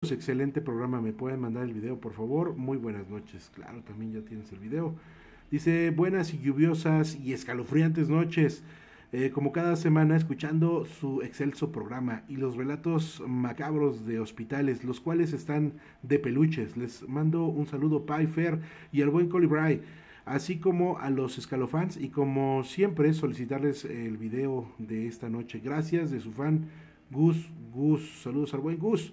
excelente programa, ¿me pueden mandar el video por favor? Muy buenas noches. Claro, también ya tienes el video. Dice, buenas y lluviosas y escalofriantes noches. Como cada semana escuchando su excelso programa y los relatos macabros de hospitales, los cuales están de peluches. Les mando un saludo Pai Fer y al buen Colibray, así como a los escalofans, y como siempre solicitarles el video de esta noche. Gracias, de su fan Gus. Saludos al buen Gus.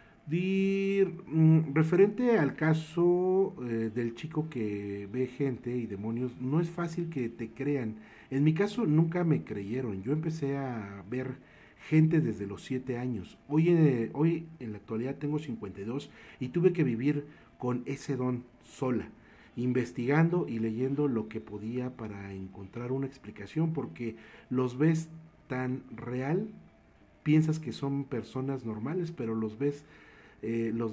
Referente al caso del chico que ve gente y demonios, no es fácil que te crean. En mi caso nunca me creyeron. Yo empecé a ver gente desde los 7 años. Hoy en la actualidad tengo 52 y tuve que vivir con ese don sola, investigando y leyendo lo que podía para encontrar una explicación, porque los ves tan real, piensas que son personas normales, pero los ves los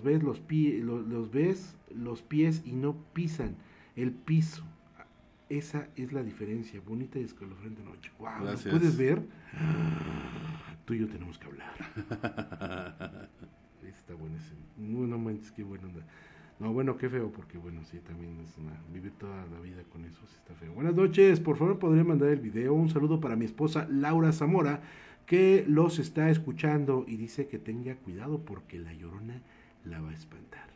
pies y no pisan el piso. Esa es la diferencia. Bonita y escalofriante noche. Wow, ¿nos puedes ver? Tú y yo tenemos que hablar. Está bueno ese. No manches, qué buena onda. No, bueno, qué feo, porque bueno, sí, también es vivir toda la vida con eso, sí está feo. Buenas noches, por favor, ¿podría mandar el video? Un saludo para mi esposa Laura Zamora, que los está escuchando y dice que tenga cuidado porque la Llorona la va a espantar.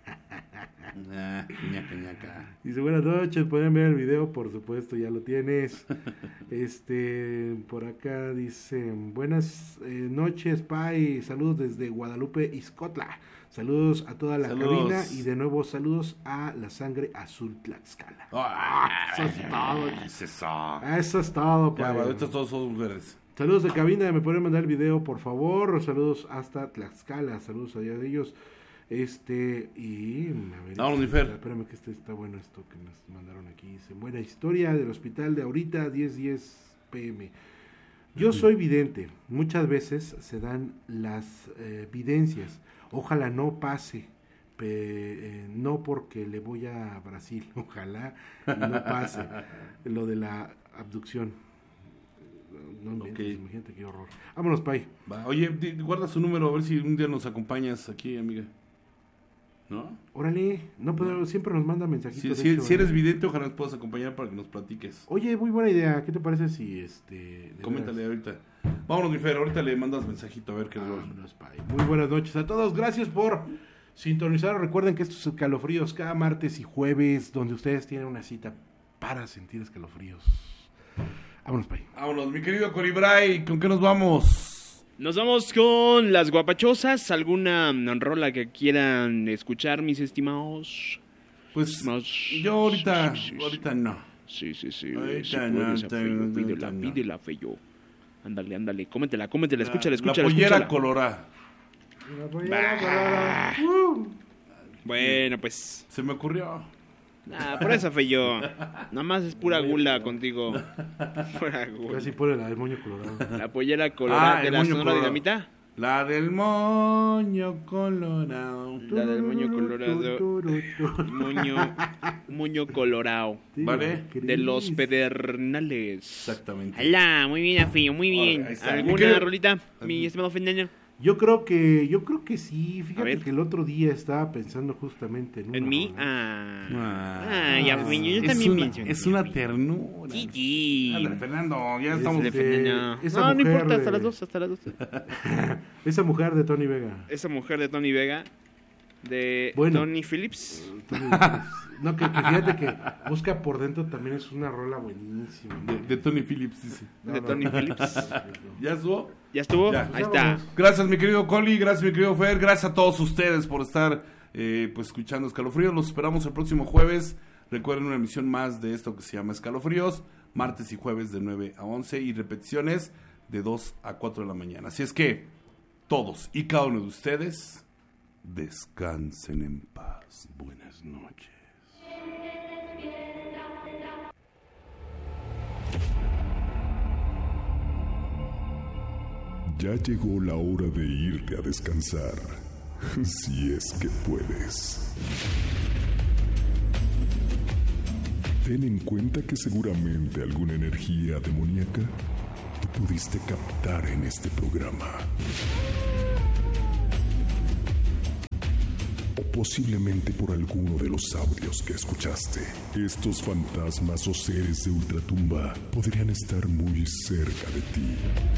Dice, buenas noches, pueden ver el video, por supuesto, ya lo tienes. Por acá dice, buenas noches, Pai, saludos desde Guadalupe, Ixcotla. Saludos a toda la cabina y de nuevo saludos a la sangre azul Tlaxcala. Eso es todo. Eso es todo. Ya, estos todos son mujeres. Saludos de cabina, me pueden mandar el video, por favor. Saludos hasta Tlaxcala, saludos allá de ellos. Y a ver, espérame que está bueno esto que nos mandaron aquí. Dice, buena historia del hospital de ahorita, 10:10 p.m. Yo soy vidente, muchas veces se dan las videncias. Ojalá no pase, no porque le voy a Brasil, ojalá no pase lo de la abducción. No inventes, imagínate qué horror. Vámonos, Pai. Oye, guarda su número a ver si un día nos acompañas aquí, amiga. ¿No? Órale, no, pero siempre nos manda mensajitos. Si eres vidente, ojalá nos puedas acompañar para que nos platiques. Oye, muy buena idea. ¿Qué te parece si coméntale ahorita. Vámonos, mi Fer, ahorita le mandas mensajito a ver qué es. Muy buenas noches a todos. Gracias por sintonizar. Recuerden que estos escalofríos cada martes y jueves, donde ustedes tienen una cita para sentir escalofríos. Vámonos, Pai. Vámonos, mi querido Colibray, ¿con qué nos vamos? Nos vamos con las guapachosas. ¿Alguna rola que quieran escuchar, mis estimados? Pues yo ahorita no. Sí. Ahorita no. Pídela, feyo. Ándale, cómetela, escúchala. La pollera colorada. Bueno, pues. Se me ocurrió. Por eso, feyo. Nada más es pura gula contigo. Pura gula. Casi pone la del moño colorado. La pollera colorada de la Sonora Dinamita. La del moño colorado. La del moño colorado. Moño colorado. ¿Vale? De los Pedernales. Exactamente. Hola, muy bien, Afillo, muy bien. ¿Alguna rolita, mi estimado Fernando? Yo creo que sí. Fíjate que el otro día estaba pensando justamente en una mí. Ya, yo también pienso. Es una ternura. Sí. Ándale, Fernando, ya estamos. No importa, hasta las 2. Esa mujer de Tony Vega. De Tony Phillips. No, que fíjate que Busca por Dentro también es una rola buenísima. De Tony Phillips, dice. Tony Phillips. ¿Ya estuvo? ¿Ya estuvo? Ya. Ahí está. Gracias, mi querido Coli, gracias, mi querido Fer, gracias a todos ustedes por estar pues escuchando Escalofríos. Los esperamos el próximo jueves. Recuerden una emisión más de esto que se llama Escalofríos, martes y jueves de 9 a 11 y repeticiones de 2 a 4 de la mañana. Así es que todos y cada uno de ustedes descansen en paz. Buenas noches. Ya llegó la hora de irte a descansar, si es que puedes. Ten en cuenta que seguramente alguna energía demoníaca tú pudiste captar en este programa. o posiblemente por alguno de los audios que escuchaste. Estos fantasmas o seres de ultratumba podrían estar muy cerca de ti.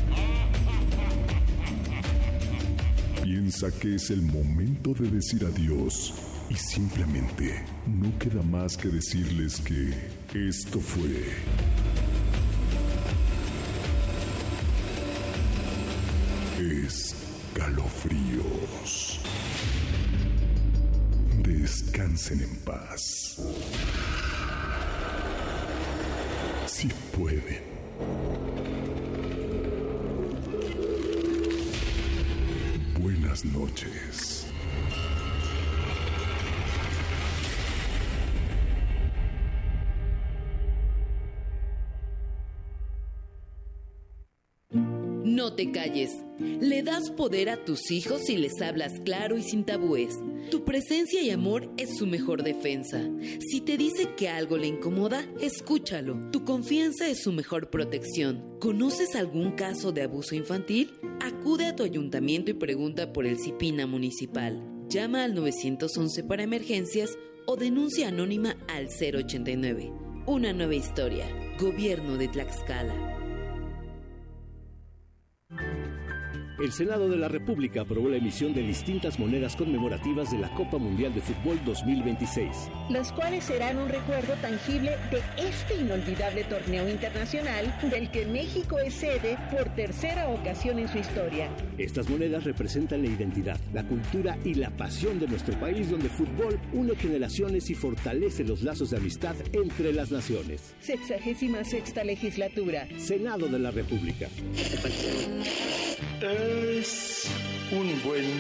Piensa que es el momento de decir adiós y simplemente no queda más que decirles que esto fue Escalofríos. Descansen en paz. Si pueden. Buenas noches. No te calles. Le das poder a tus hijos si les hablas claro y sin tabúes. Tu presencia y amor es su mejor defensa. Si te dice que algo le incomoda, escúchalo. Tu confianza es su mejor protección. ¿Conoces algún caso de abuso infantil? Acude a tu ayuntamiento y pregunta por el CIPINA municipal. Llama al 911 para emergencias o denuncia anónima al 089. Una nueva historia. Gobierno de Tlaxcala. El Senado de la República aprobó la emisión de distintas monedas conmemorativas de la Copa Mundial de Fútbol 2026. Las cuales serán un recuerdo tangible de este inolvidable torneo internacional del que México es sede por tercera ocasión en su historia. Estas monedas representan la identidad, la cultura y la pasión de nuestro país, donde el fútbol une generaciones y fortalece los lazos de amistad entre las naciones. 66ª legislatura. Senado de la República. Es un buen